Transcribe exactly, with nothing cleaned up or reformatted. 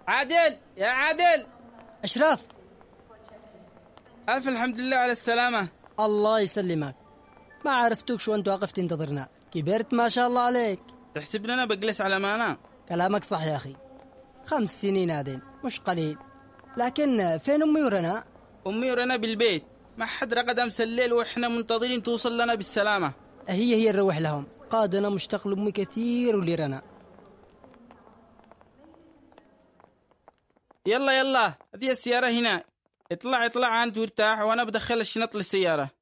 عادل يا عادل. أشرف، ألف الحمد لله على السلامة. الله يسلمك. ما عرفتوك شو أنت واقف تنتظرنا، كبرت ما شاء الله عليك. تحسبني أنا بجلس على ما أنا؟ كلامك صح يا أخي، خمس سنين هذين مش قليل. لكن فين أمي ورنا؟ أمي ورنا بالبيت، ما حد رقد أمس الليل وإحنا منتظرين توصل لنا بالسلامة. هي هي نروح لهم، قاد أنا مشتاق لأمي كثير ولرنا. يلا يلا، هذه السيارة هنا، اطلع اطلع أنت وارتاح وأنا بدخل الشنط للسيارة.